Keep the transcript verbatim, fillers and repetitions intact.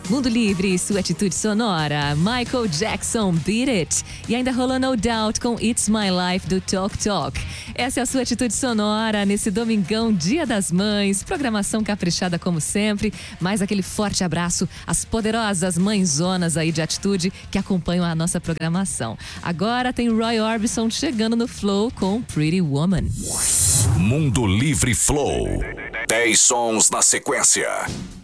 Mundo Livre, sua atitude sonora. Michael Jackson, Beat It. E ainda rolou No Doubt com It's My Life do Talk Talk. Essa é a sua atitude sonora nesse domingão, Dia das Mães. Programação caprichada como sempre. Mais aquele forte abraço às poderosas mãezonas aí de atitude que acompanham a nossa programação. Agora tem Roy Orbison chegando no Flow com Pretty Woman. Mundo Livre Flow. dez sons na sequência.